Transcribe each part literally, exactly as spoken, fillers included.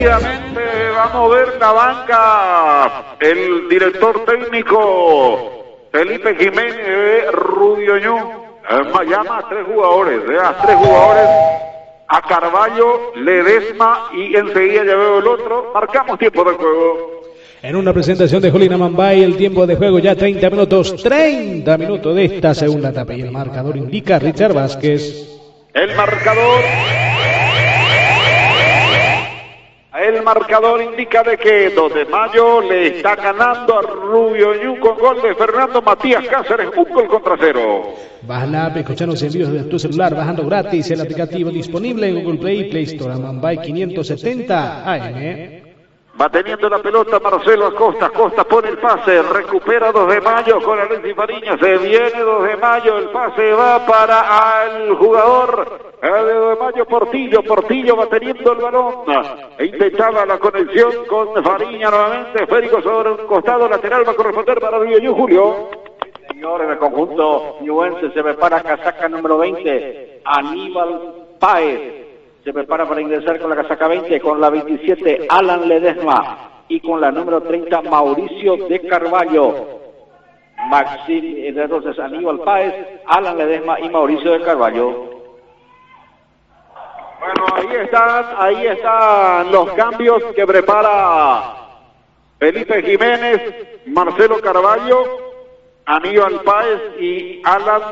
Va a mover la banca el director técnico Felipe Jiménez de Rubio Ñu. Llama a tres jugadores, ¿eh? a tres jugadores, a Carvalho, Ledesma y enseguida ya veo el otro. Marcamos tiempo de juego. En una presentación de Julián Amambay, el tiempo de juego ya treinta minutos, treinta minutos de esta segunda etapa. Y el marcador indica Richard Vázquez. El marcador... El marcador indica de que dos de mayo le está ganando a Rubio Ñu con gol de Fernando Matías Cáceres, un gol contra cero. Baja la app, escuchar los envíos de tu celular, bajando gratis el aplicativo disponible en Google Play, Play Store. Amambay quinientos setenta A M. Va teniendo la pelota Marcelo Acosta, Acosta pone el pase, recupera dos de mayo con Alexis Fariña, se viene dos de mayo, el pase va para el jugador de dos de mayo, Portillo, Portillo va teniendo el balón, e intentaba la conexión con Fariña nuevamente, esférico sobre un costado lateral, va a corresponder para Rubio Ñu, Julio. Señor, en el conjunto ñuense se prepara casaca número veinte, Aníbal Páez. Se prepara para ingresar con la casaca veinte, con la veintisiete, Alan Ledesma, y con la número treinta, Mauricio de Carvalho. Maxim, entonces Aníbal Páez, Alan Ledesma y Mauricio de Carvalho. Bueno, ahí están, ahí están los cambios que prepara Felipe Jiménez, Marcelo Carvalho, Aníbal Páez y Alan,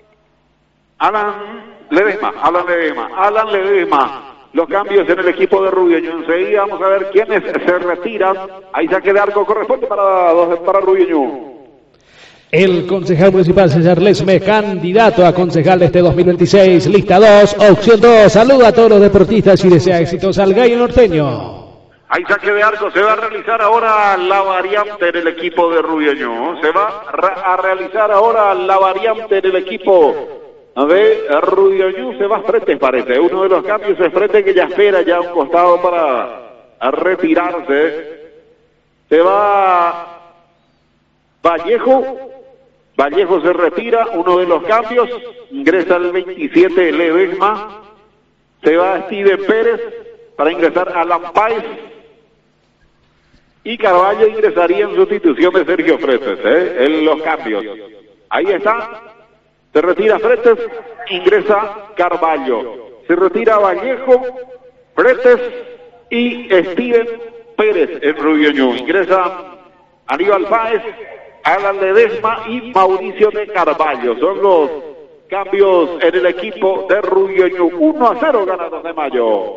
Alan Ledesma, Alan Ledesma, Alan Ledesma. Los cambios en el equipo de Rubio Ñu. Enseguida vamos a ver quiénes se retiran. Ahí saque de arco corresponde para, para Rubio Ñu. El concejal municipal César Lesme, candidato a concejal de este dos mil veintiséis. Lista dos, opción dos. Saluda a todos los deportistas y desea éxitos al gallo norteño. Ahí saque de arco, se va a realizar ahora la variante en el equipo de Rubio Ñu. Se va a realizar ahora la variante en el equipo A ver, Rubio Ñu se va frente, parece. Uno de los cambios es frente, que ya espera ya un costado para a retirarse. Se va Vallejo. Vallejo se retira, uno de los cambios. Ingresa el veintisiete, Ledesma. Se va Steven Pérez para ingresar a Alan Páez. Y Carvalho ingresaría en sustitución de Sergio Fretes, ¿eh? En los cambios. Ahí está. Se retira Fretes, ingresa Carvalho. Se retira Vallejo, Fretes y Steven Pérez en Rubio Ñu. Ingresa Aníbal Páez, Alan Ledesma y Mauricio de Carvalho. Son los cambios en el equipo de Rubio Ñu. uno a cero gana dos de mayo.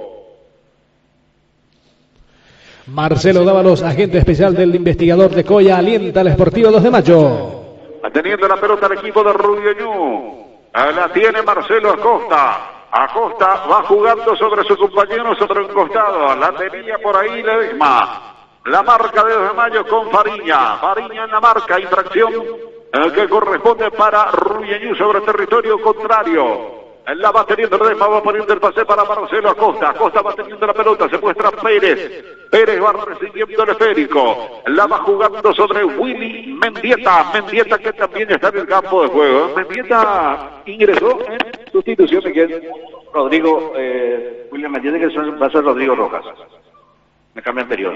Marcelo Dávalos, agente especial del investigador de Coya, alienta al Sportivo dos de mayo. Teniendo la pelota el equipo de Rubio Ñu. La tiene Marcelo Acosta. Acosta va jugando sobre su compañero, sobre un costado. La tenía por ahí Ledesma. La marca de dos de mayo con Fariña. Fariña en la marca. Infracción el que corresponde para Rubio Ñu sobre territorio contrario. La va teniendo Ledesma, va poniendo el pase para Marcelo Acosta. Acosta va teniendo la pelota, se muestra Pérez. Pérez va recibiendo el esférico. La va jugando sobre Willy Mendieta. Mendieta que también está en el campo de juego. Mendieta ingresó en sustitución de quién? Rodrigo, eh, William Mendieta, que va a ser Rodrigo Rojas. Me cambio anterior.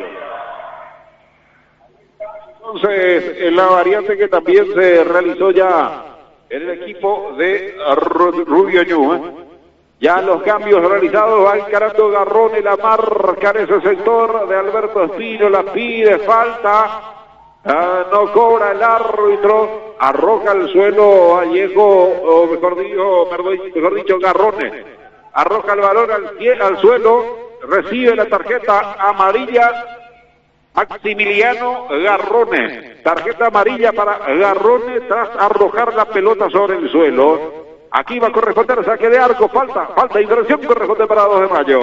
Entonces, en la variante que también se realizó ya en el equipo de Rubio Ñu, ¿eh? Ya los cambios realizados, va encarando Garrone, la marca en ese sector de Alberto Espino, la pide, falta, ah, no cobra el árbitro, arroja al suelo Vallejo, o mejor dicho, mejor dicho Garrone, arroja el balón al, al suelo, recibe la tarjeta amarilla Maximiliano Garrone, tarjeta amarilla para Garrone tras arrojar la pelota sobre el suelo. Aquí va a corresponder saque de arco, falta, falta, infracción, corresponde para dos de mayo.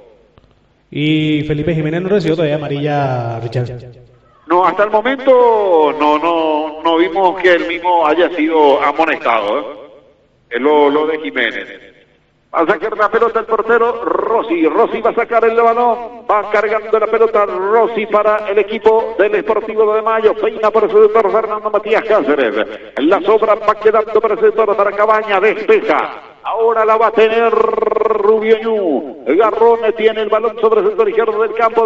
Y Felipe Jiménez no recibió todavía amarilla, Richard. No, hasta el momento no, no, no vimos que él mismo haya sido amonestado, ¿eh? Lo, lo de Jiménez. Va a sacar la pelota el portero Rossi. Rossi va a sacar el balón. Va cargando la pelota Rossi para el equipo del Sportivo de Mayo. Peina por el sector Fernando Matías Cáceres. La sobra va quedando por el sector para Cabaña. Despeja. Ahora Ahora la va a tener Rubio Ñu. Garrone tiene el balón sobre el sector izquierdo del campo.